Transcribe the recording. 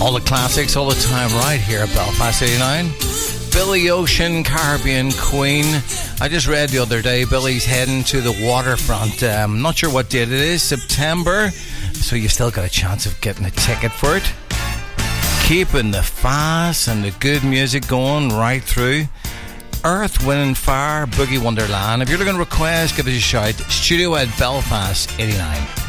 All the classics, all the time, right here at Belfast 89. Billy Ocean, Caribbean Queen. I just read the other day, Billy's heading to the waterfront. I'm not sure what date it is, September. So you still got a chance of getting a ticket for it. Keeping the fast and the good music going right through. Earth, Wind & Fire, Boogie Wonderland. If you're looking to request, give us a shout. Studio at Belfast 89.